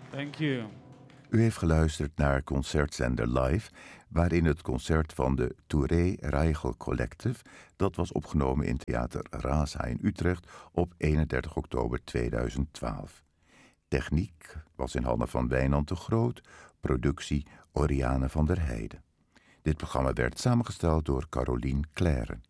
Thank you. U heeft geluisterd naar Concertzender Live, waarin het concert van de Touré Reichel Collective, dat was opgenomen in Theater Rasa in Utrecht op 31 oktober 2012. Techniek was in handen van Wijnand de Groot, productie Oriane van der Heijden. Dit programma werd samengesteld door Carolien Claire.